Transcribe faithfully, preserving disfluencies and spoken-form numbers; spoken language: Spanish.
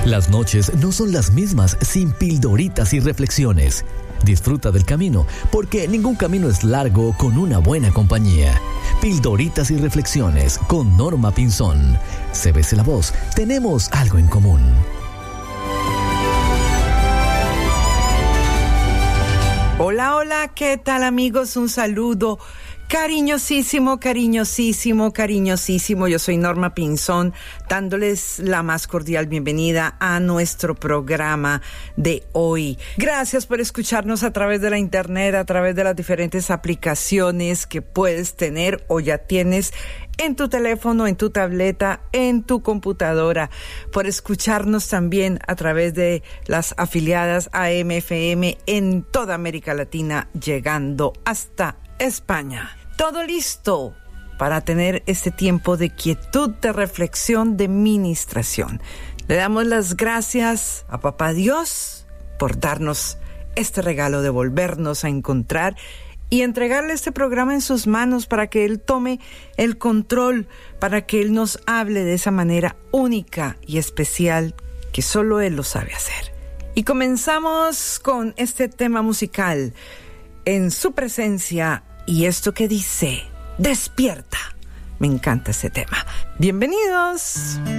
Las noches no son las mismas sin pildoritas y reflexiones. Disfruta del camino, porque ningún camino es largo con una buena compañía. Pildoritas y reflexiones con Norma Pinzón. C B C La Voz, tenemos algo en común. Hola, hola, ¿qué tal, amigos? Un saludo cariñosísimo, cariñosísimo, cariñosísimo. Yo soy Norma Pinzón, dándoles la más cordial bienvenida a nuestro programa de hoy. Gracias por escucharnos a través de la internet, a través de las diferentes aplicaciones que puedes tener o ya tienes en tu teléfono, en tu tableta, en tu computadora, por escucharnos también a través de las afiliadas A M F M en toda América Latina, llegando hasta España. Todo listo para tener este tiempo de quietud, de reflexión, de ministración. Le damos las gracias a Papá Dios por darnos este regalo de volvernos a encontrar y entregarle este programa en sus manos para que Él tome el control, para que Él nos hable de esa manera única y especial que solo Él lo sabe hacer. Y comenzamos con este tema musical, En su presencia, y esto que dice, despierta. Me encanta ese tema. Bienvenidos.